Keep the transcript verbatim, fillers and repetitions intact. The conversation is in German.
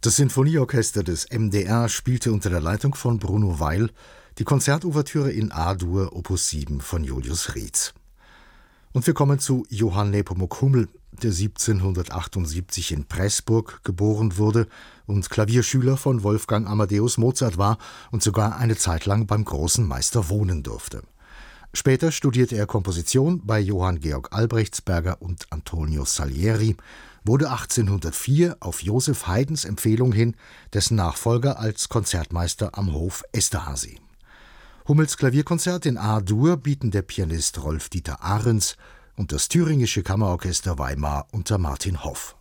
Das Sinfonieorchester des M D R spielte unter der Leitung von Bruno Weil die Konzertouvertüre in A-Dur Opus sieben von Julius Rietz. Und wir kommen zu Johann Nepomuk Hummel, der siebzehnhundertachtundsiebzig in Pressburg geboren wurde und Klavierschüler von Wolfgang Amadeus Mozart war und sogar eine Zeit lang beim großen Meister wohnen durfte. Später studierte er Komposition bei Johann Georg Albrechtsberger und Antonio Salieri, wurde achtzehnhundertvier auf Joseph Haydns Empfehlung hin dessen Nachfolger als Konzertmeister am Hof Esterházy. Hummels Klavierkonzert in A-Dur bieten der Pianist Rolf-Dieter Ahrens und das Thüringische Kammerorchester Weimar unter Martin Hoff.